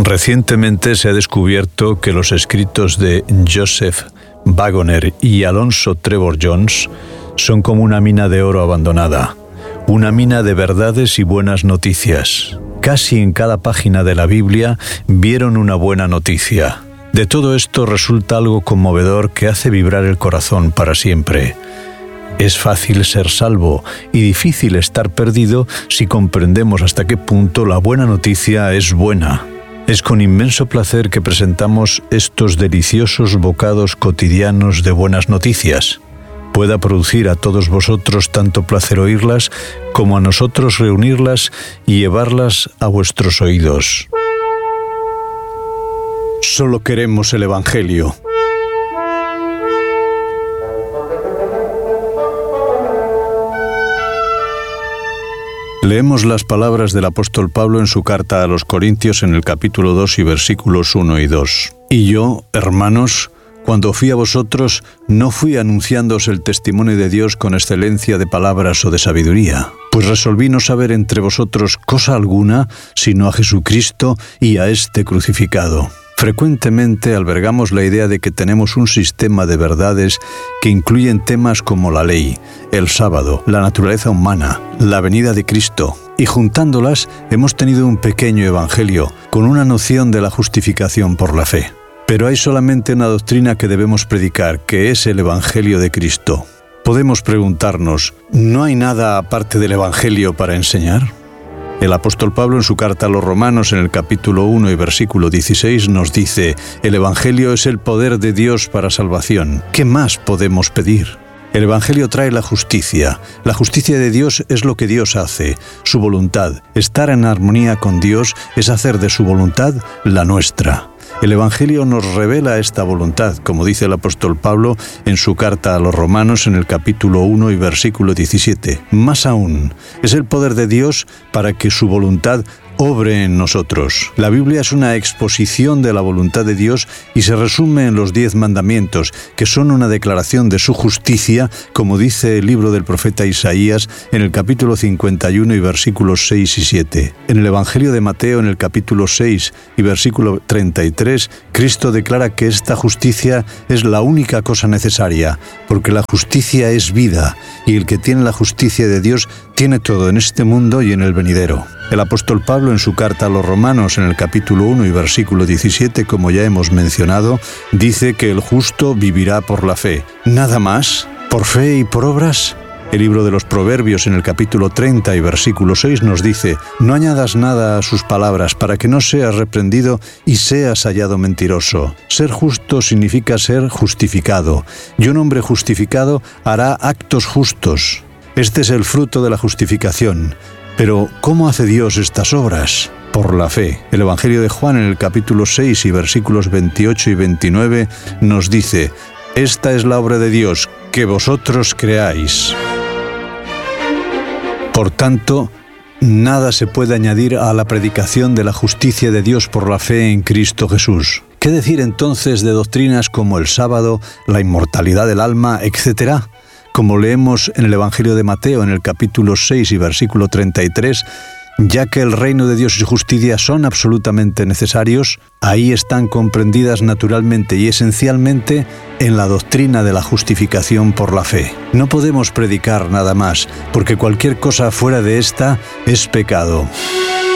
Recientemente se ha descubierto que los escritos de Joseph Waggoner y Alonzo Trevor Jones son como una mina de oro abandonada, una mina de verdades y buenas noticias. Casi en cada página de la Biblia vieron una buena noticia. De todo esto resulta algo conmovedor que hace vibrar el corazón para siempre. Es fácil ser salvo y difícil estar perdido si comprendemos hasta qué punto la buena noticia es buena. Es con inmenso placer que presentamos estos deliciosos bocados cotidianos de buenas noticias. Pueda producir a todos vosotros tanto placer oírlas como a nosotros reunirlas y llevarlas a vuestros oídos. Solo queremos el Evangelio. Leemos las palabras del apóstol Pablo en su carta a los Corintios en el capítulo 2 y versículos 1 y 2. Y yo, hermanos, cuando fui a vosotros, no fui anunciándoos el testimonio de Dios con excelencia de palabras o de sabiduría, pues resolví no saber entre vosotros cosa alguna, sino a Jesucristo y a este crucificado. Frecuentemente albergamos la idea de que tenemos un sistema de verdades que incluyen temas como la ley, el sábado, la naturaleza humana, la venida de Cristo, y juntándolas hemos tenido un pequeño evangelio con una noción de la justificación por la fe. Pero hay solamente una doctrina que debemos predicar, que es el Evangelio de Cristo. Podemos preguntarnos, ¿no hay nada aparte del Evangelio para enseñar? El apóstol Pablo en su carta a los Romanos en el capítulo 1 y versículo 16 nos dice: el Evangelio es el poder de Dios para salvación. ¿Qué más podemos pedir? El Evangelio trae la justicia. La justicia de Dios es lo que Dios hace, su voluntad. Estar en armonía con Dios es hacer de su voluntad la nuestra. El Evangelio nos revela esta voluntad, como dice el apóstol Pablo en su carta a los Romanos en el capítulo 1 y versículo 17. Más aún, es el poder de Dios para que su voluntad obre en nosotros. La Biblia es una exposición de la voluntad de Dios y se resume en los 10 mandamientos, que son una declaración de su justicia, como dice el libro del profeta Isaías en el capítulo 51 y versículos 6 y 7. En el Evangelio de Mateo, en el capítulo 6 y versículo 33, Cristo declara que esta justicia es la única cosa necesaria, porque la justicia es vida, y el que tiene la justicia de Dios tiene todo en este mundo y en el venidero. El apóstol Pablo en su carta a los Romanos en el capítulo 1 y versículo 17, como ya hemos mencionado, dice que el justo vivirá por la fe. ¿Nada más? ¿Por fe y por obras? El libro de los Proverbios en el capítulo 30 y versículo 6 nos dice: no añadas nada a sus palabras para que no seas reprendido y seas hallado mentiroso. Ser justo significa ser justificado, y un hombre justificado hará actos justos. Este es el fruto de la justificación. Pero, ¿cómo hace Dios estas obras? Por la fe. El Evangelio de Juan en el capítulo 6 y versículos 28 y 29 nos dice: esta es la obra de Dios, que vosotros creáis. Por tanto, nada se puede añadir a la predicación de la justicia de Dios por la fe en Cristo Jesús. ¿Qué decir entonces de doctrinas como el sábado, la inmortalidad del alma, etcétera? Como leemos en el Evangelio de Mateo en el capítulo 6 y versículo 33, ya que el reino de Dios y su justicia son absolutamente necesarios, ahí están comprendidas naturalmente y esencialmente en la doctrina de la justificación por la fe. No podemos predicar nada más, porque cualquier cosa fuera de esta es pecado.